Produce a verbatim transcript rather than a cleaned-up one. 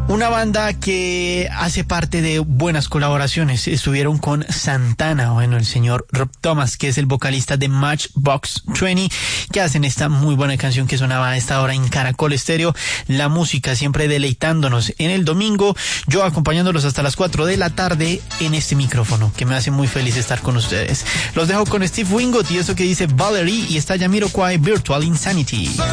Una banda que hace parte de buenas colaboraciones. Estuvieron con Santana, bueno, el señor Rob Thomas, que es el vocalista de Matchbox veinte, que hacen esta muy buena canción que sonaba a esta hora en Caracol Estéreo. La música siempre deleitándonos en el domingo, yo acompañándolos hasta las cuatro de la tarde en este micrófono, que me hace muy feliz estar con ustedes. Los dejo con Steve Wingot y eso que dice Valerie, y está Jamiroquai, Virtual Insanity.